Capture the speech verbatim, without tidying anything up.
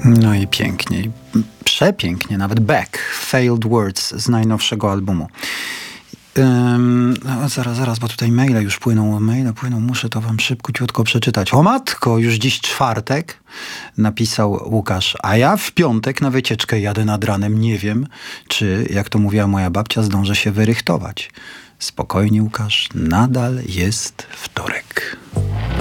No i pięknie, przepięknie, nawet Beck, Failed Words z najnowszego albumu. Um, no, zaraz, zaraz, bo tutaj maile już płyną, maile płyną, muszę to wam szybciutko przeczytać. O matko, już dziś czwartek, napisał Łukasz, a ja w piątek na wycieczkę jadę nad ranem, nie wiem, czy, jak to mówiła moja babcia, zdążę się wyrychtować. Spokojnie, Łukasz, nadal jest wtorek.